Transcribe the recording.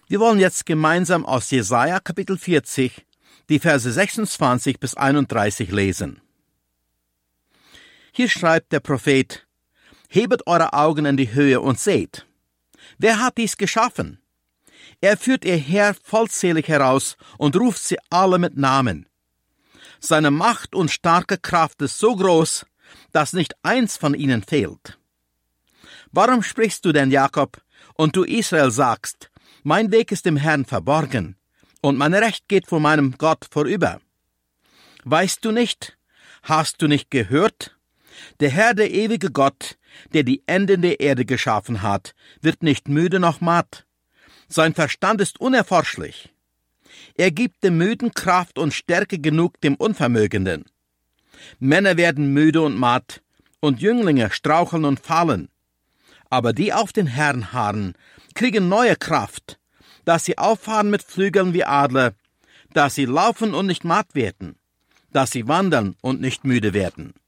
Wir wollen jetzt gemeinsam aus Jesaja Kapitel 40 die Verse 26 bis 31 lesen. Hier schreibt der Prophet: Hebet eure Augen in die Höhe und seht. Wer hat dies geschaffen? Er führt ihr Heer vollzählig heraus und ruft sie alle mit Namen. Seine Macht und starke Kraft ist so groß, dass nicht eins von ihnen fehlt. Warum sprichst du denn, Jakob, und du Israel sagst, mein Weg ist dem Herrn verborgen, und mein Recht geht vor meinem Gott vorüber? Weißt du nicht, hast du nicht gehört? Der Herr, der ewige Gott, der die Enden der Erde geschaffen hat, wird nicht müde noch matt. Sein Verstand ist unerforschlich. Er gibt dem Müden Kraft und Stärke genug dem Unvermögenden. Männer werden müde und matt, und Jünglinge straucheln und fallen. Aber die auf den Herrn harren, kriegen neue Kraft, dass sie auffahren mit Flügeln wie Adler, dass sie laufen und nicht matt werden, dass sie wandern und nicht müde werden.